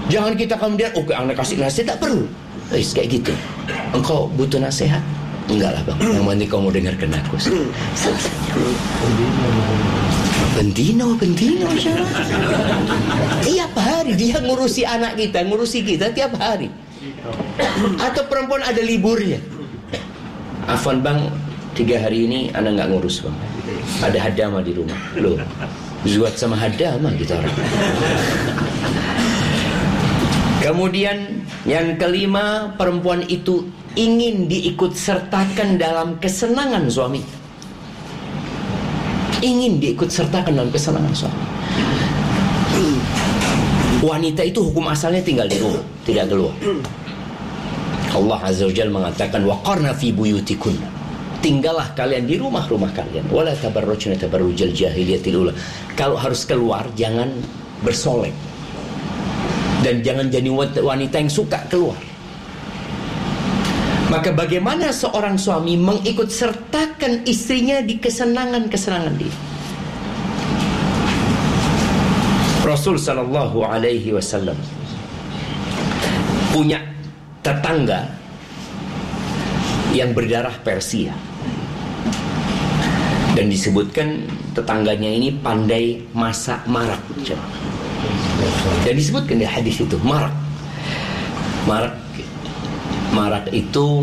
Jangan kita kemudian, oke, anak kasih nasihat, tak perlu. Kayak gitu. Engkau butuh nasihat? Enggak lah bang, yang penting kau mau dengarkan aku. Bentino tiap hari dia ngurusi anak kita, ngurusi kita tiap hari. Atau perempuan ada liburnya, Afwan bang, 3 hari ini anak nggak ngurus bang, ada hadama di rumah. Loh, zuat sama hadama kita orang. Kemudian yang kelima, perempuan itu ingin diikut sertakan dalam kesenangan suami. Ingin diikut sertakan dalam kesenangan suami. Wanita itu hukum asalnya tinggal di rumah, tidak keluar. Allah Azza wa Jalla mengatakan waqarna fi buyutikunna, tinggallah kalian di rumah-rumah kalian, wala tabarrujna tabarrujal jahiliyatil ula. Kalau harus keluar jangan bersolek, dan jangan jadi wanita yang suka keluar. Maka bagaimana seorang suami mengikut sertakan istrinya di kesenangan-kesenangan dia? Rasul sallallahu alaihi wasallam punya tetangga yang berdarah Persia, dan disebutkan tetangganya ini pandai masak marak. Dan disebutkan di hadis itu marak itu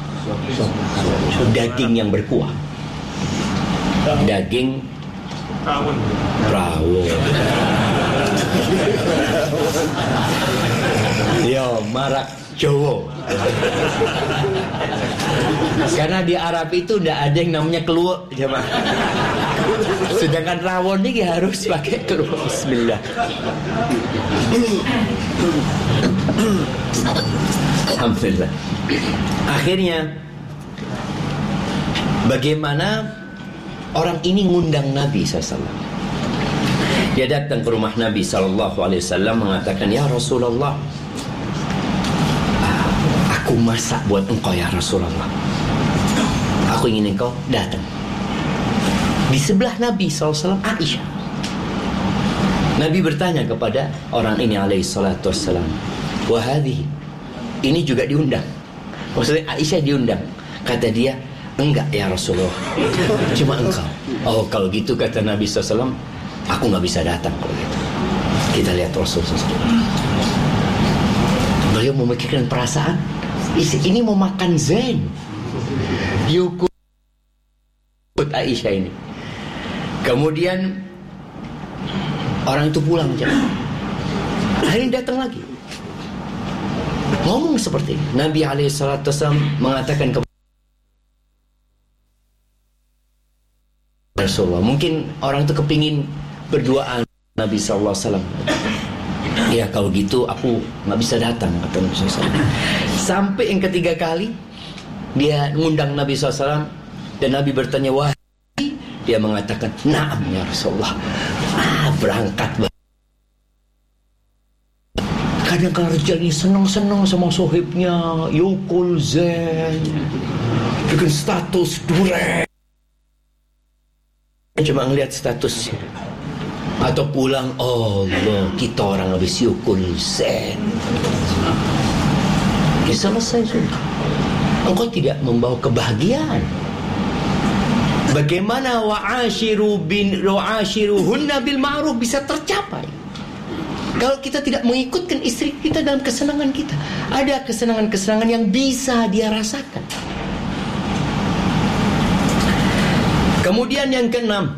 daging yang berkuah, daging rawon. Yo, marak Jawa. Karena di Arab itu tidak ada yang namanya keluak, jemaah. Sedangkan rawon ini harus pakai keluak. Bismillah. Alhamdulillah. Akhirnya bagaimana orang ini ngundang Nabi SAW. Dia datang ke rumah Nabi SAW mengatakan, ya Rasulullah, aku masak buat engkau ya Rasulullah. Aku ingin engkau datang. Di sebelah Nabi SAW Aisyah. Nabi bertanya kepada orang ini alaihissalam, wahadhi, ini juga diundang. Maksudnya Aisyah diundang. Kata dia, enggak ya Rasulullah, cuma engkau. Oh kalau gitu kata Nabi SAW, aku gak bisa datang kalau gitu. Kita lihat Rasulullah SAW. Beliau memikirkan perasaan. Ini mau makan zen. Yukut Aisyah ini. Kemudian orang itu pulang. Akhirnya datang lagi, ngomong seperti ini. Nabi SAW mengatakan kepada Rasulullah, mungkin orang itu kepingin berduaan. Nabi SAW, ya kalau gitu aku gak bisa datang, kata Nabi SAW. Sampai yang ketiga kali dia ngundang Nabi SAW, dan Nabi bertanya, wah, dia mengatakan, naam ya Rasulullah. Berangkat. Kadang kalau Rijal ini senang-senang sama sohibnya, yukul zen, dengan status durek, cuma ngeliat statusnya. Atau pulang, Allah, kita orang habis yukul zen. Ya selesai sudah. Engkau tidak membawa kebahagiaan. Bagaimana wa'ashiruhunna bil ma'ruf bisa tercapai kalau kita tidak mengikutkan istri kita dalam kesenangan kita? Ada kesenangan-kesenangan yang bisa dia rasakan. Kemudian yang keenam,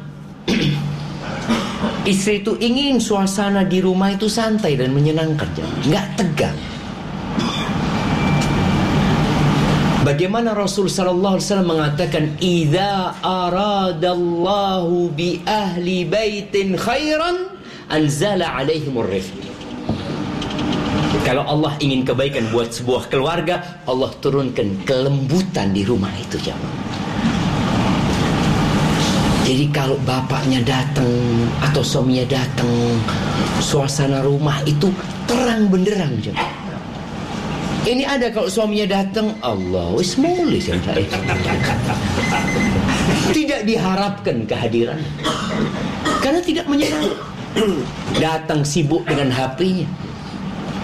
istri itu ingin suasana di rumah itu santai dan menyenangkan, nggak tegang. Bagaimana Rasul sallallahu alaihi wasallam mengatakan, idza aradallahu bi ahli baitin khairan anzala alaihimur rifq. Kalau Allah ingin kebaikan buat sebuah keluarga, Allah turunkan kelembutan di rumah itu, jemaah. Jadi kalau bapaknya datang atau suaminya datang, suasana rumah itu terang benderang, jemaah. Ini ada kalau suaminya datang, Allah wis mulis yang saya. Tidak diharapkan kehadiran, karena tidak menyenangkan. Datang sibuk dengan HP-nya,